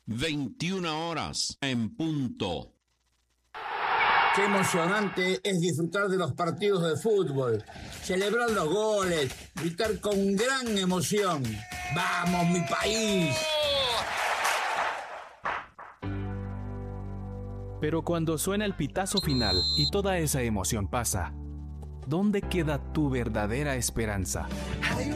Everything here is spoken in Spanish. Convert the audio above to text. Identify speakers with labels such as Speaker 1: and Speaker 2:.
Speaker 1: 21 horas en punto.
Speaker 2: Qué emocionante es disfrutar de los partidos de fútbol, celebrar los goles, gritar con gran emoción. ¡Vamos, mi país!
Speaker 3: Pero cuando suena el pitazo final y toda esa emoción pasa, ¿dónde queda tu verdadera esperanza?